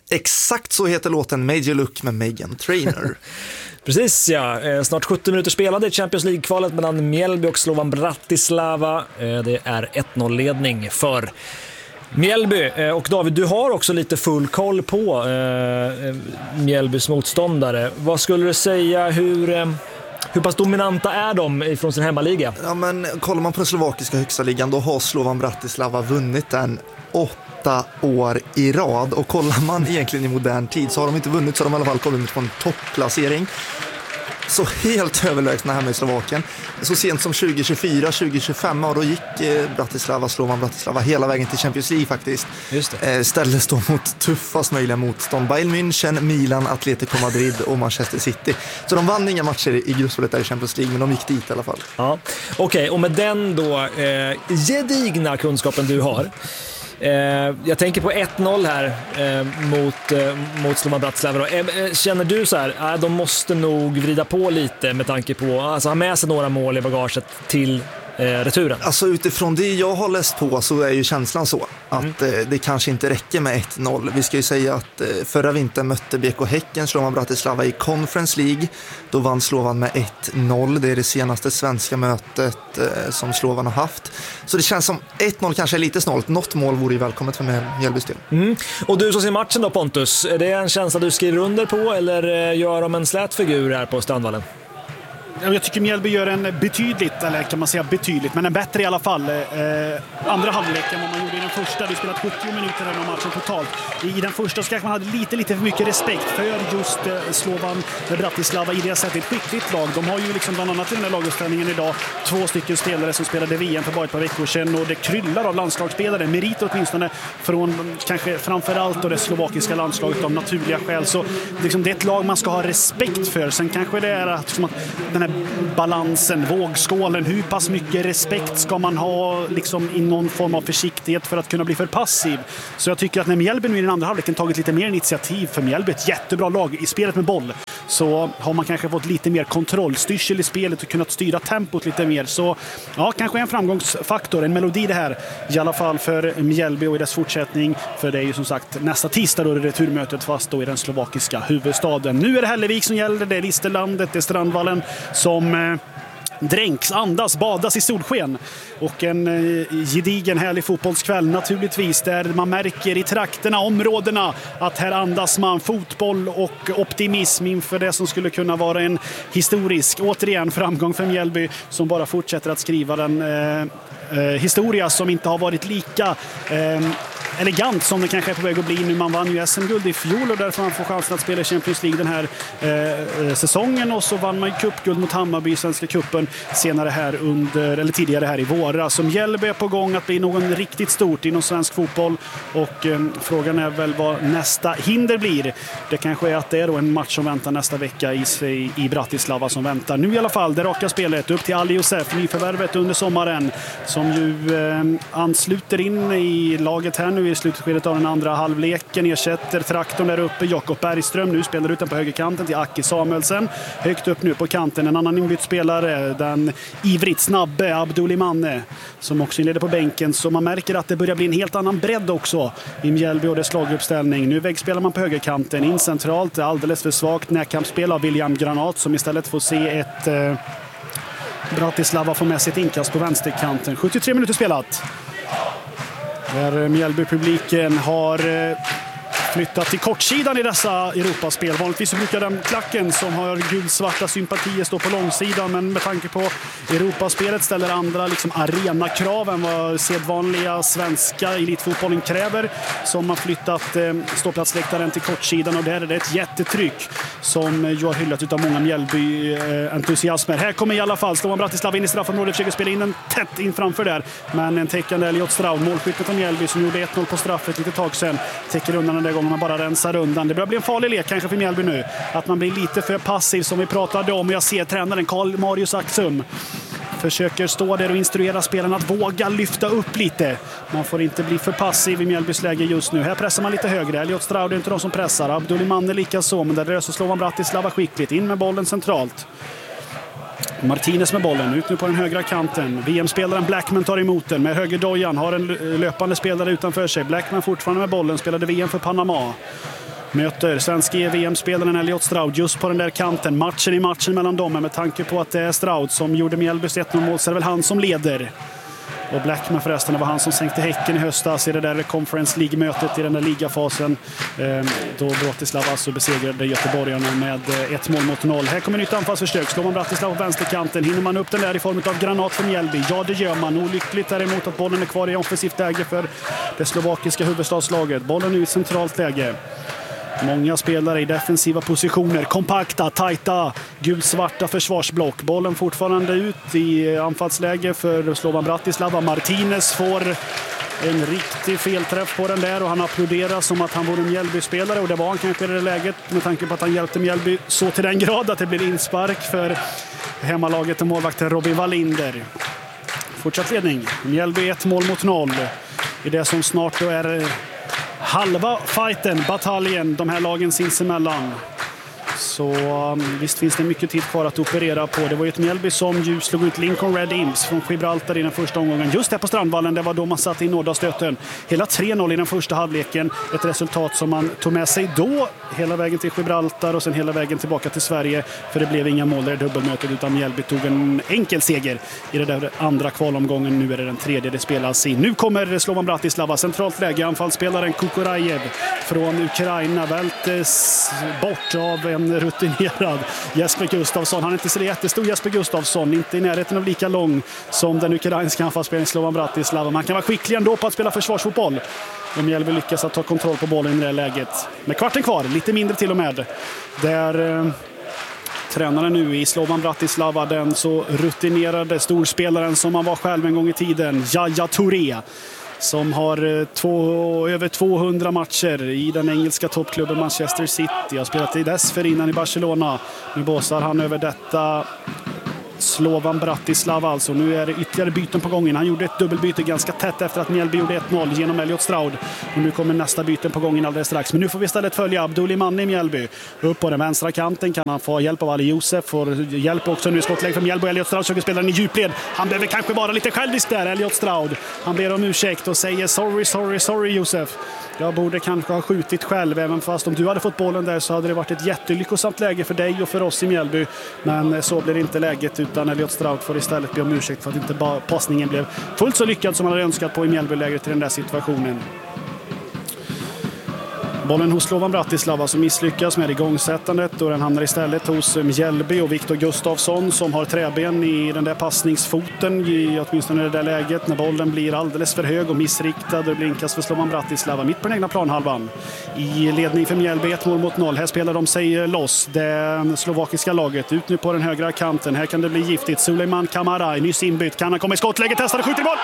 Exakt så heter låten Major Look med Meghan Trainor. Precis, ja. Snart 70 minuter spelade i Champions League-kvalet mellan Mjällby och Slovan Bratislava. Det är 1-0-ledning för Mjällby. Och David, du har också lite full koll på Mjällbys motståndare. Vad skulle du säga, hur pass dominanta är de från sin hemmaliga? Ja, men kollar man på den slovakiska högsta ligan, då har Slovan Bratislava vunnit den 8 år i rad. Och kollar man egentligen i modern tid så har de inte vunnit, så har de i alla fall kommit på en topplacering. Så helt överlägsna här med Slovakien. Så sent som 2024-2025 och då gick Slovan Bratislava hela vägen till Champions League faktiskt. Just det. Ställdes då mot tuffast möjliga motstånd. Bayern München, Milan, Atletico Madrid och Manchester City. Så de vann inga matcher i gruppspelet där i Champions League, men de gick dit i alla fall. Ja. Okej, och med den då gedigna kunskapen du har. Jag tänker på 1-0 här mot Slovan Bratislava. Känner du så här, de måste nog vrida på lite med tanke på, alltså ha med sig några mål i bagaget till returen? Alltså utifrån det jag har läst på så är ju känslan så att det kanske inte räcker med 1-0. Vi ska ju säga att förra vintern mötte BK Häcken Slovan Bratislava i Conference League. Då vann Slovan med 1-0. Det är det senaste svenska mötet som Slovan har haft. Så det känns som 1-0 kanske är lite snålt. Något mål vore ju välkommet för Mjällbys del. Och du som ser matchen då, Pontus, är det en känsla du skriver under på eller gör de en slät figur här på Strandvallen? Jag tycker Mjällby gör en betydligt, eller kan man säga betydligt, men en bättre i alla fall andra halvlek än vad man gjorde i den första. Vi spelat 70 minuter av matchen totalt. I den första så kanske man hade lite för mycket respekt för just Slovan Bratislava i det sättet. Ett skickligt lag. De har ju liksom bland annat i den här laguppställningen idag 2 stycken spelare som spelade VM för bara ett par veckor sedan, och det kryllar av landslagsspelare. Merit åtminstone från kanske framförallt det slovakiska landslaget av naturliga skäl. Så liksom, det är ett lag man ska ha respekt för. Sen kanske det är att den här balansen, vågskålen, hur pass mycket respekt ska man ha liksom i någon form av försiktighet för att kunna bli för passiv. Så jag tycker att när Mjällby nu i den andra halvleken tagit lite mer initiativ, för Mjällby är ett jättebra lag i spelet med boll, så har man kanske fått lite mer kontrollstyrsel i spelet och kunnat styra tempot lite mer. Så ja, kanske en framgångsfaktor, en melodi det här, i alla fall för Mjällby och i dess fortsättning, för det är ju som sagt nästa tisdag då det returmötet, fast då i den slovakiska huvudstaden. Nu är det Hällevik som gäller, det är Listerlandet, det är Strandvallen som dränks, andas, badas i solsken. Och en gedigen härlig fotbollskväll naturligtvis, där man märker i trakterna, områdena, att här andas man fotboll och optimism inför det som skulle kunna vara en historisk, återigen, framgång för Mjällby, som bara fortsätter att skriva den historia som inte har varit lika elegant som det kanske är på väg att bli nu. Man vann ju SM-guld i fjol och därför man får chansen att spela Champions League den här säsongen, och så vann man ju cupguld mot Hammarby i Svenska cupen senare här tidigare här i våras. Som Mjällby är på gång att bli någon riktigt stort inom svensk fotboll, och frågan är väl vad nästa hinder blir. Det kanske är att det är då en match som väntar nästa vecka i Bratislava som väntar. Nu i alla fall det raka spelet upp till Ali Josef, nyförvärvet under sommaren, som ju ansluter in i laget här nu i slutskedet av den andra halvleken, ersätter traktorn där uppe. Jakob Bergström nu spelar ut den på högerkanten till Aki Samuelsen. Högt upp nu på kanten en annan inbytt spelare, den ivrigt snabbe Abdulimanne, som också inleder på bänken. Så man märker att det börjar bli en helt annan bredd också i Mjällby och dess laguppställning. Nu vägspelar man på högerkanten, in centralt, alldeles för svagt närkampsspel av William Granat, som istället får se ett Bratislava får med sitt inkast på vänsterkanten. 73 minuter spelat. Där Mjällby-publiken har flyttat till kortsidan i dessa Europaspel. Vanligtvis så brukar den klacken som har gulsvarta sympatier stå på långsidan, men med tanke på Europaspelet ställer andra liksom arenakrav än vad sedvanliga svenska elitfotbollen kräver, som har flyttat ståplatsläktaren till kortsidan, och där är det ett jättetryck som ju har hyllat av många Mjällby-entusiasmer. Här kommer i alla fall Slovan Bratislava in i straffområdet, försöker spela in den tätt in framför där, men en täckande Elliot Straub, målskyttet från Mjällby som gjorde 1-0 på straffet lite tag sedan, täcker undan den där gången man bara rensar undan. Det börjar bli en farlig lek kanske för Mjällby nu, att man blir lite för passiv som vi pratade om, och jag ser tränaren Karl Marius Axum försöker stå där och instruera spelarna att våga lyfta upp lite. Man får inte bli för passiv i Mjällbys läge just nu. Här pressar man lite högre. Elliot Straud är inte de som pressar. Abdulimanne lika så, men där löser Slovan Bratislava skickligt. In med bollen centralt. Martinez med bollen, ut nu på den högra kanten. VM-spelaren Blackman tar emot den med högerdojan. Har en löpande spelare utanför sig. Blackman fortfarande med bollen, spelade VM för Panama. möter svenska VM-spelaren Elliot Stroud just på den där kanten. Matchen i matchen mellan dem, med tanke på att det är Stroud som gjorde Mjällbys 1-0-mål, så är det väl han som leder. Och Blackman förresten, det var han som sänkte Häcken i höstas i det där Conference League-mötet i den där ligafasen. Då Bratislava alltså besegrade göteborgarna med 1-0. Här kommer nytt anfallsförsök. Slår man Bratislava på vänsterkanten. Hinner man upp den där i form av granat från Mjällby? Ja, det gör man. Olyckligt däremot att bollen är kvar i offensivt läge för det slovakiska huvudstadslaget. Bollen är i centralt läge. Många spelare i defensiva positioner, kompakta, tajta, gulsvarta försvarsblock. Bollen fortfarande ut i anfallsläge för Slovan Bratislava. Martinez får en riktig felträff på den där och han applåderar som att han vore en Mjällby-spelare, och det var han kanske i det läget med tanke på att han hjälpte Mjällby så till den grad att det blir inspark för hemmalaget och målvakten Robin Wallinder. Fortsatt ledning. Mjällby 1-0 i det som snart då är halva fighten, bataljen, de här lagen sinsemellan. Så visst finns det mycket tid kvar att operera på. Det var ju ett Mjällby som ju slog ut Lincoln Red Imps från Gibraltar i den första omgången. Just här på Strandvallen, det var då man satte in Nordastöten. Hela 3-0 i den första halvleken. Ett resultat som man tog med sig då hela vägen till Gibraltar och sen hela vägen tillbaka till Sverige. För det blev inga mål där i dubbelmötet, utan Mjällby tog en enkel seger i det där andra kvalomgången. Nu är det den tredje det spelas i. Nu kommer Slovan Bratislava, centralt läge. Anfallsspelaren Kukorajev från Ukraina vältes bort av en rutinerad Jesper Gustafsson. Han är inte så jättestor, Jesper Gustafsson, inte i närheten av lika lång som den ukrainska anfallsspelaren Slovan Bratislava. Man kan vara skicklig ändå på att spela försvarsfotboll. Om Mjällby lyckas att ta kontroll på bollen i det här läget. Med kvarten kvar, lite mindre till och med. Där tränaren nu i Slovan Bratislava, den så rutinerade storspelaren som han var själv en gång i tiden, Yahya Touré, som har över 200 matcher i den engelska toppklubben Manchester City. Har spelat i dessförinnan i Barcelona. Nu bossar han över detta Slovan Bratislava alltså. Nu är det ytterligare byten på gången. Han gjorde ett dubbelbyte ganska tätt efter att Mjällby gjorde 1-0 genom Elliot Stroud. Och nu kommer nästa byten på gången alldeles strax. Men nu får vi istället följa Abdul Iman i Mjällby. Upp på den vänstra kanten kan han få hjälp av Ali Josef. Får hjälp också nu i skottläge från Mjällby. Elliot Stroud försöker spela den i djupled. Han behöver kanske vara lite självisk där, Elliot Stroud. Han ber om ursäkt och säger sorry Josef. Jag borde kanske ha skjutit själv, även fast om du hade fått bollen där så hade det varit ett jättelyckosamt läge för dig och för oss i Mjällby. Men så blir det inte läget, utan Elliot Stroud får istället be om ursäkt för att inte passningen blev fullt så lyckad som han hade önskat på i Mjällby-läget i den där situationen. Bollen hos Slovan Bratislava som misslyckas med igångsättandet, och den hamnar istället hos Mjällby och Viktor Gustafsson som har träben i den där passningsfoten i åtminstone det där läget när bollen blir alldeles för hög och missriktad och det blir inkast för Slovan Bratislava mitt på den egna planhalvan. I ledning för Mjällby 1-0. Här spelar de sig loss, det slovakiska laget, ut nu på den högra kanten. Här kan det bli giftigt. Sulejman Kamara, nyss inbytt, kan han komma i skottläge, testar och skjuter i mål!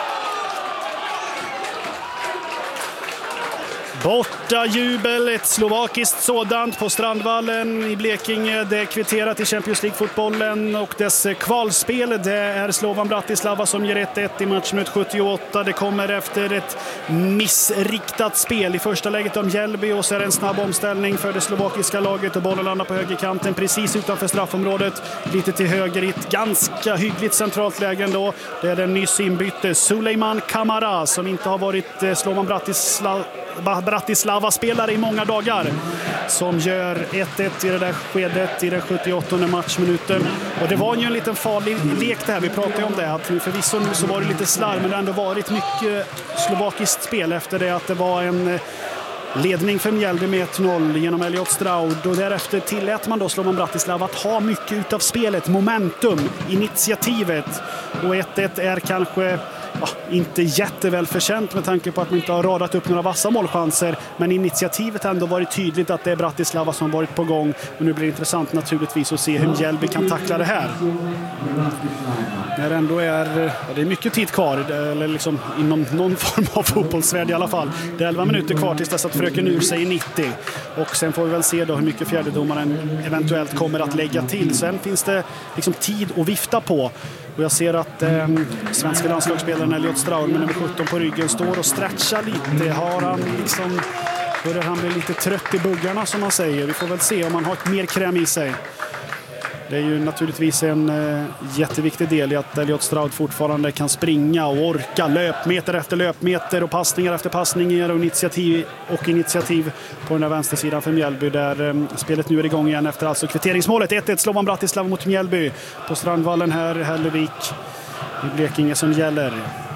Borta jubel, ett slovakiskt sådant på Strandvallen i Blekinge. Det är kvitterat i Champions League-fotbollen och dess kvalspel. Det är Slovan Bratislava som ger 1-1 i matchminut 78. Det kommer efter ett missriktat spel i första läget om Mjällby, och så är det en snabb omställning för det slovakiska laget och bollen landar på högerkanten precis utanför straffområdet. Lite till höger i ett ganska hyggligt centralt läge ändå. Det är den nyss inbytte Sulejman Kamara som inte har varit Slovan Bratislava-spelare i många dagar, som gör 1-1 i det där skedet i den 78:e matchminuten. Och det var ju en liten farlig lek det här, vi pratade om det, att förvisso nu så var det lite slarv, men det har ändå varit mycket slovakiskt spel efter det, att det var en ledning för Mjällby med 1-0 genom Elliot Stroud, och därefter tillät man då Slovan Bratislava att ha mycket utav spelet, momentum, initiativet, och 1-1 är kanske inte jätteväl förtjänt med tanke på att man inte har radat upp några vassa målchanser, men initiativet har ändå varit tydligt att det är Bratislava som varit på gång, och nu blir det intressant naturligtvis att se hur Mjällby kan tackla det här. När det ändå är, det är mycket tid kvar, eller liksom inom någon form av fotbollsvärld i alla fall. Det är 11 minuter kvar tills dess att fröken ur sig 90, och sen får vi väl se då hur mycket fjärdedomaren eventuellt kommer att lägga till. Sen finns det liksom tid att vifta på. Och jag ser att svenska landslagsspelaren Elliot Stroud med nummer 17 på ryggen står och stretchar lite. Börjar han bli lite trött i buggarna som man säger. Vi får väl se om han har mer kräm i sig. Det är ju naturligtvis en jätteviktig del i att Elliot Stroud fortfarande kan springa och orka löpmeter efter löpmeter och passningar efter passningar och initiativ på den här vänstersidan för Mjällby, där spelet nu är igång igen efter alltså kvitteringsmålet. 1-1 Slovan Bratislava mot Mjällby på Strandvallen här i Hällevik i Blekinge som gäller.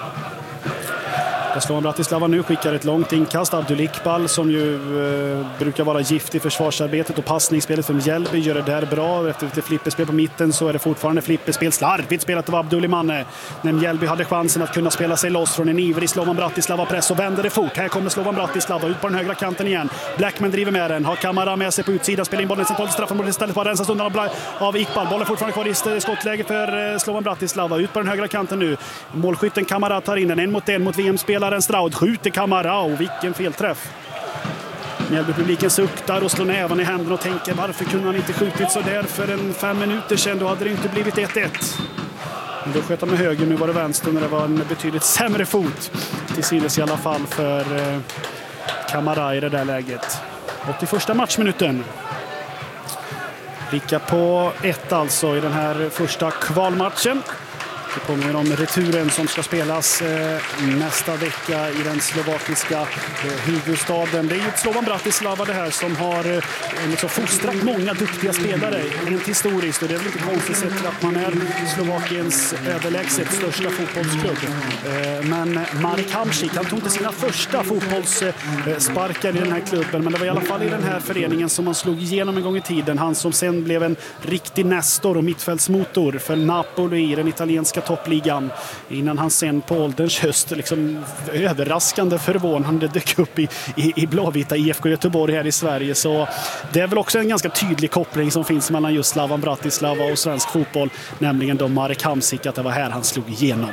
Slovan Bratislava nu skickar ett långt inkast. Abdul Iqbal, som ju brukar vara gift i försvarsarbetet och passningsspelet för Mjällby, gör det där bra. Efter ett flipperspel på mitten så är det fortfarande flipperspel. Slarvigt spelat av Abdul Imanne när Mjällby hade chansen att kunna spela sig loss från en ivrig Slovan Bratislava press och vänder det fort. Här kommer Slovan Bratislava ut på den högra kanten igen. Blackman driver med den, har Kamara med sig på utsidan, spelar in bollen centralt i straffområdet istället för att rensas undan av Iqbal. Bollen fortfarande kvar i skottläge för Slovan Bratislava. Ut på den högra kanten nu. Målskytten Kamara tar in den, en mot VM-spelaren Stroud, skjuter Kamara och vilken felträff. Mjällby-publiken suktar och slår näven i händerna och tänker, varför kunde han inte skjutit så där för 5 minuter sedan? Då hade det inte blivit 1-1. Men då sköt han med höger, nu var det vänster när det var en betydligt sämre fot till synes i alla fall för Kamara i det där läget. 81:a matchminuten. Blicka på 1 alltså i den här första kvalmatchen. Det påminner om returen som ska spelas nästa vecka i den slovakiska huvudstaden. Det är ju Slovan Bratislava det här som har liksom fostrat många duktiga spelare rent historiskt. Och det är väl inte konstigt sett att man är Slovakiens överlägset största fotbollsklubb. Men Marek Hamšík, han tog inte sina första fotbollssparkar i den här klubben. Men det var i alla fall i den här föreningen som man slog igenom en gång i tiden. Han som sen blev en riktig nestor och mittfältsmotor för Napoli i den italienska toppligan, innan han sen på ålderns höst liksom överraskande förvånande dök upp i blåvita IFK Göteborg här i Sverige. Så det är väl också en ganska tydlig koppling som finns mellan just Slovan Bratislava och svensk fotboll, nämligen då Marek Hamšík, att det var här han slog igenom.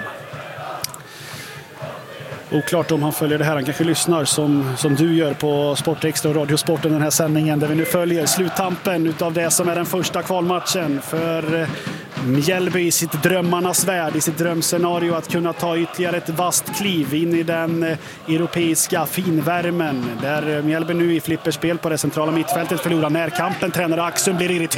Oklart om han följer det här. Han kanske lyssnar som du gör på Sportextra och Radiosporten, den här sändningen där vi nu följer sluttampen utav det som är den första kvalmatchen för Mjällby i sitt drömmarnas värld, i sitt drömscenario att kunna ta ytterligare ett vasst kliv in i den europeiska finvärmen, där Mjällby nu i flipperspel på det centrala mittfältet förlorar närkampen. Tränare Axel blir irriterad.